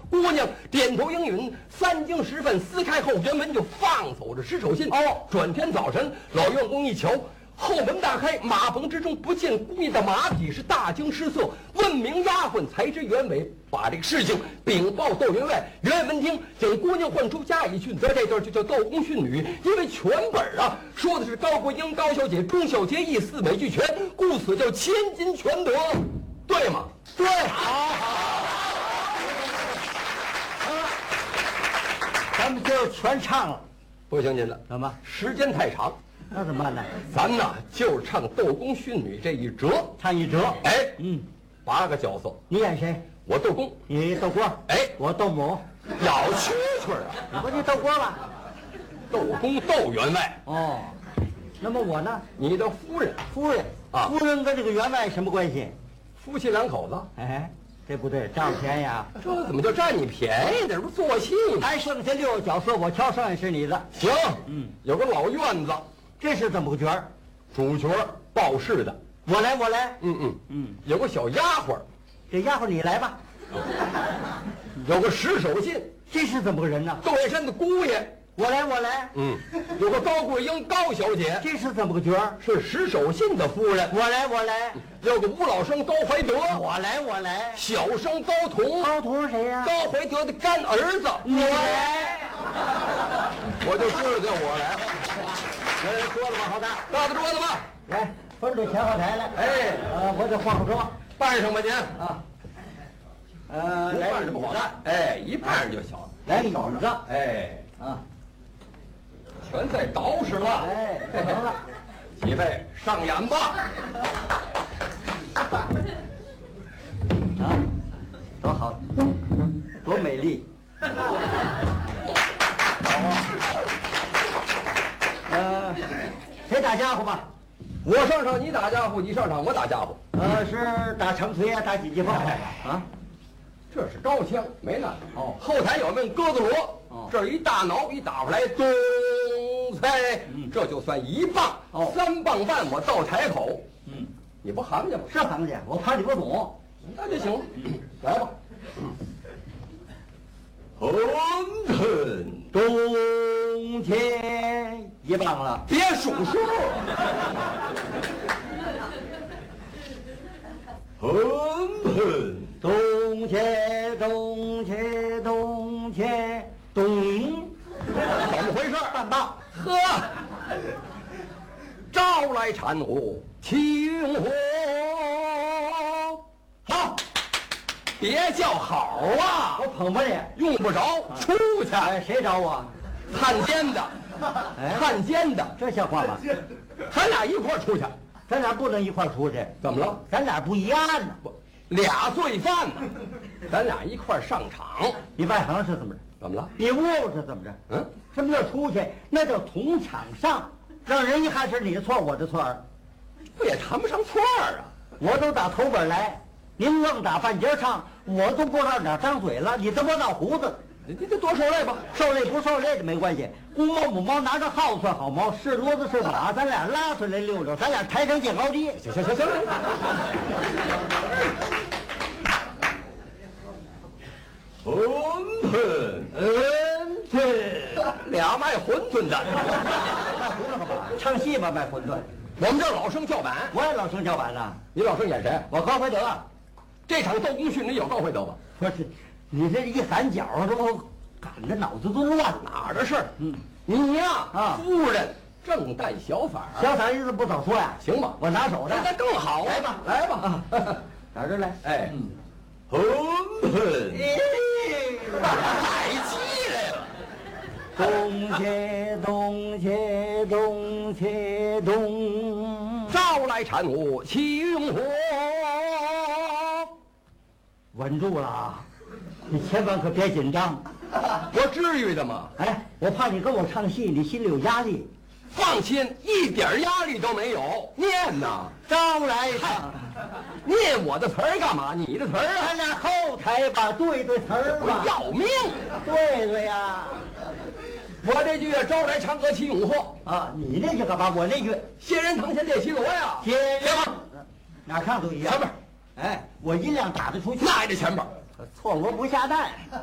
姑娘点头应允。3更时分，撕开后院门就放走这石守信。转天早晨，老院工一瞧，后门大开，马棚之中不见姑娘的马匹，是大惊失色。问明丫鬟，才知原委，把这个事情禀报窦员外。员外闻听，将姑娘唤出，加以训责。这段就叫窦公训女，因为全本说的是高桂英高小姐忠孝节义4美俱全，故此叫千金全得，对吗？ 对，好，咱们就全唱了。 不行，您了， 怎么？ 时间太长。 那怎么办呢？ 咱呐就是唱窦公训女这一折， 唱一折。 哎，8个角色。 你演谁？ 我窦公， 你窦锅。 哎， 我窦母。 咬蛐蛐你不就窦锅吗？ 窦公窦员外。 哦，那么我呢？ 你的夫人。 夫人啊，夫人跟这个员外什么关系？ 夫妻2口子。 哎，这不对，占我便宜啊！ 这怎么就占你便宜？这不是做戏吗？ 还剩下6个角色，我挑剩下是你的。 行，有个老院子， 这是怎么个角儿？ 主角报事的， 我来。 有个小丫鬟， 这丫鬟你来吧。 有个石守信， 这是怎么个人呢？ 窦燕山的姑爷， 我来。 有个高桂英高小姐， 这是怎么个角儿？ 是石守信的夫人。 我来。 有个吴老生高怀德， 我来。 小生高同， 高同是谁呀？ 高怀德的干儿子。 我来。 我就知道叫我来。 来，桌子往后搭， 搭个桌子吧。 来，分到前后台来。 哎， 我得化妆， 扮上吧您啊。 来这么好看，哎，一扮上就行。 来个椅子， 哎，全在捯饬了。 哎，行了， 几位上演吧。 多好，多美丽。谁打家伙吧？ 我上场你打家伙，你上场我打家伙。 是打长锤啊，打几级炮啊？ 这是高枪，没那。后台有命鸽子锣，这一大挠一打出来，咚猜，这就算1棒，3棒半我到台口。你不行家吗？ 是行家，我怕你不懂。 那就行了，来吧。红尘冬天1棒了， 别数数。红尘冬天，怎么回事？ 半棒。 呵，招来产物青火。好，别叫好啊！ 我捧吧你， 用不着，出去。 哎，谁找我？ 汉奸的，汉奸的， 这像话吗？ 咱俩一块儿出去。 咱俩不能一块儿出去。 怎么了？ 咱俩不一样呢。 俩罪犯呢，咱俩一块儿上场。 你外行是怎么着？ 怎么了？ 你误是怎么着？什么叫出去？那叫同场上，让人一看是你的错，我的错， 不也谈不上错啊？ 我都打头本来，您愣打半截唱，我都不知道哪张嘴了。你这么闹胡子， 你这多受累吧？ 受累不受累的没关系。公猫母猫拿着号算好猫，是骡子是马，咱俩拉出来溜溜，咱俩抬升见高低。 行，馄饨，俩卖馄饨的， 卖馄饨干嘛？唱戏嘛，卖馄饨。 我们这儿老生叫板， 我也老生叫板呢。 你老生演谁？ 我高怀德。 这场窦公训你有高怀德吧？ 不是，你这一喊脚，这不赶着脑子都乱哪儿的事儿？你呀，夫人正带小反儿， 小反意思不早说呀？ 行吧， 我拿手的， 那更好。来吧， 哪儿来？ 哎，馄饨，太鸡来了。冬，招来产物青火。 稳住了啊！你千万可别紧张。 我至于的吗？ 哎，我怕你跟我唱戏，你心里有压力。 放心，一点压力都没有。念呐， 招来唱， 念我的词儿干嘛？你的词儿啊？ 咱俩后台吧，对词儿吧。 要命！ 对呀。 我这句招来唱歌起永祸啊，你那句干嘛？我那句仙人堂前列绮罗呀， 仙对吧？ 哪唱都一样。 前面， 哎，我音量打得出去， 那还得前边， 错锣不下蛋。